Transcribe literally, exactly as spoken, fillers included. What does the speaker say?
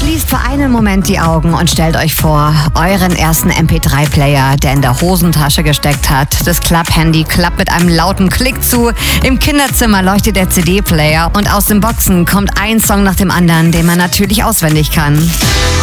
Schließt für einen Moment die Augen und stellt euch vor, euren ersten M P drei Player, der in der Hosentasche gesteckt hat. Das Klapp-Handy klappt mit einem lauten Klick zu. Im Kinderzimmer leuchtet der C D-Player und aus den Boxen kommt ein Song nach dem anderen, den man natürlich auswendig kann.